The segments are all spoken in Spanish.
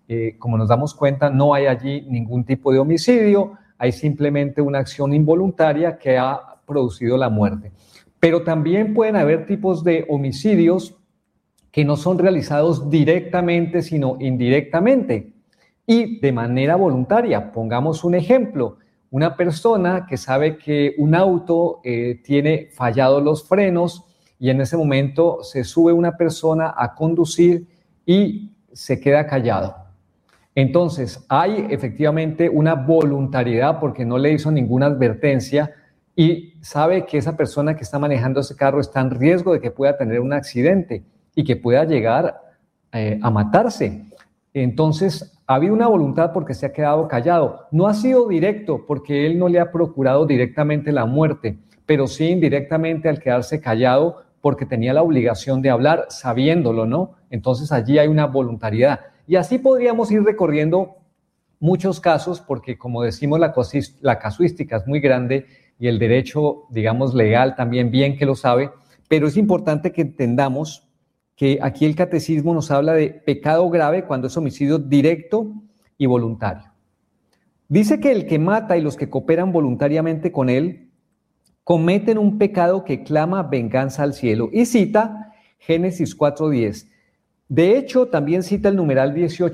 como nos damos cuenta, no hay allí ningún tipo de homicidio, hay simplemente una acción involuntaria que ha producido la muerte. Pero también pueden haber tipos de homicidios que no son realizados directamente, sino indirectamente y de manera voluntaria. Pongamos un ejemplo: una persona que sabe que un auto tiene fallados los frenos y en ese momento se sube una persona a conducir y se queda callado. Entonces, hay efectivamente una voluntariedad porque no le hizo ninguna advertencia y sabe que esa persona que está manejando ese carro está en riesgo de que pueda tener un accidente y que pueda llegar a matarse. Entonces, ha habido una voluntad porque se ha quedado callado. No ha sido directo porque él no le ha procurado directamente la muerte, pero sí indirectamente al quedarse callado porque tenía la obligación de hablar sabiéndolo, ¿no? Entonces, allí hay una voluntariedad. Y así podríamos ir recorriendo muchos casos porque, como decimos, la casuística es muy grande y el derecho, digamos, legal también bien que lo sabe, pero es importante que entendamos que aquí el catecismo nos habla de pecado grave cuando es homicidio directo y voluntario. Dice que el que mata y los que cooperan voluntariamente con él cometen un pecado que clama venganza al cielo. Y cita Génesis 4:10. De hecho, también cita el numeral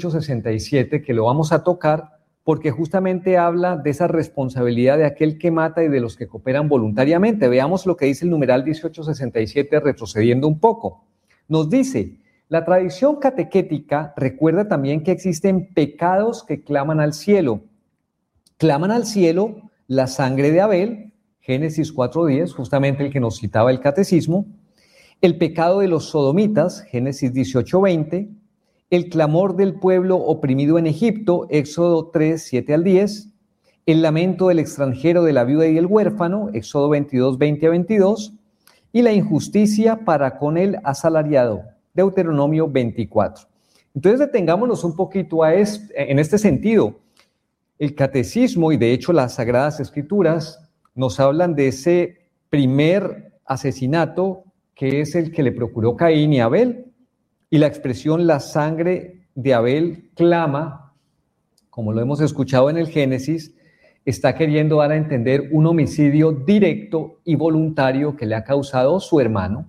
1867, que lo vamos a tocar, porque justamente habla de esa responsabilidad de aquel que mata y de los que cooperan voluntariamente. Veamos lo que dice el numeral 1867, retrocediendo un poco. Nos dice: la tradición catequética recuerda también que existen pecados que claman al cielo. Claman al cielo la sangre de Abel, Génesis 4:10, justamente el que nos citaba el catecismo, el pecado de los sodomitas, Génesis 18:20, el clamor del pueblo oprimido en Egipto, Éxodo 3:7 al 10, el lamento del extranjero, de la viuda y el huérfano, Éxodo 22:20 a 22, y la injusticia para con el asalariado, Deuteronomio 24. Entonces detengámonos un poquito en este sentido. El catecismo y de hecho las Sagradas Escrituras nos hablan de ese primer asesinato que es el que le procuró Caín y Abel, y la expresión la sangre de Abel clama, como lo hemos escuchado en el Génesis, está queriendo dar a entender un homicidio directo y voluntario que le ha causado su hermano.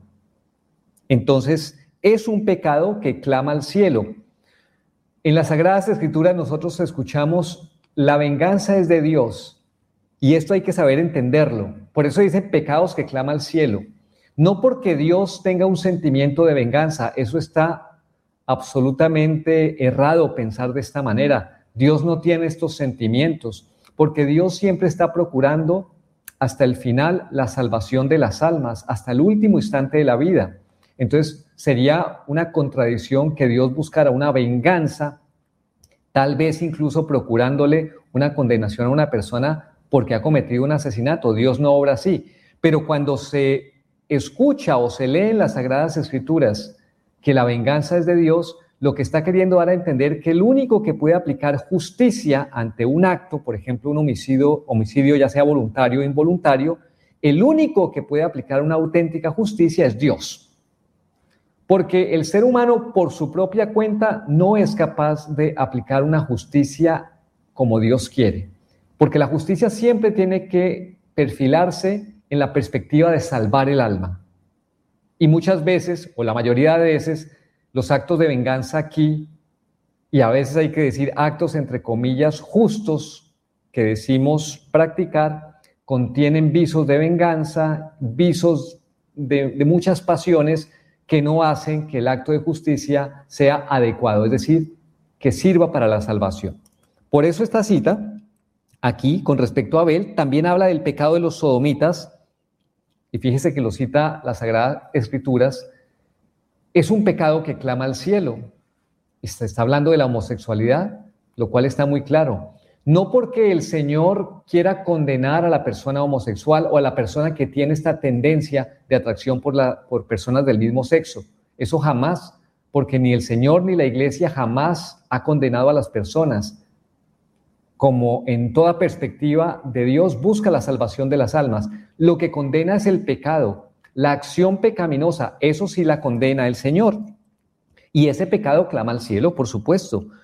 Entonces, es un pecado que clama al cielo. En las Sagradas Escrituras nosotros escuchamos: la venganza es de Dios, y esto hay que saber entenderlo. Por eso dice pecados que clama al cielo. No porque Dios tenga un sentimiento de venganza, eso está absolutamente errado pensar de esta manera. Dios no tiene estos sentimientos, porque Dios siempre está procurando hasta el final la salvación de las almas, hasta el último instante de la vida. Entonces sería una contradicción que Dios buscara una venganza, tal vez incluso procurándole una condenación a una persona porque ha cometido un asesinato. Dios no obra así. Pero cuando se escucha o se lee en las Sagradas Escrituras que la venganza es de Dios, lo que está queriendo dar a entender que el único que puede aplicar justicia ante un acto, por ejemplo, un homicidio ya sea voluntario o involuntario, el único que puede aplicar una auténtica justicia es Dios. Porque el ser humano por su propia cuenta no es capaz de aplicar una justicia como Dios quiere. Porque la justicia siempre tiene que perfilarse en la perspectiva de salvar el alma. Y muchas veces, o la mayoría de veces, los actos de venganza aquí, y a veces hay que decir actos entre comillas justos que decimos practicar, contienen visos de venganza, visos de muchas pasiones que no hacen que el acto de justicia sea adecuado, es decir, que sirva para la salvación. Por eso esta cita, aquí, con respecto a Abel, también habla del pecado de los sodomitas, y fíjese que lo cita las Sagradas Escrituras. Es un pecado que clama al cielo. Está hablando de la homosexualidad, lo cual está muy claro. No porque el Señor quiera condenar a la persona homosexual o a la persona que tiene esta tendencia de atracción por personas del mismo sexo. Eso jamás, porque ni el Señor ni la Iglesia jamás ha condenado a las personas. Como en toda perspectiva de Dios, busca la salvación de las almas. Lo que condena es el pecado, la acción pecaminosa, eso sí la condena el Señor. Y ese pecado clama al cielo, por supuesto,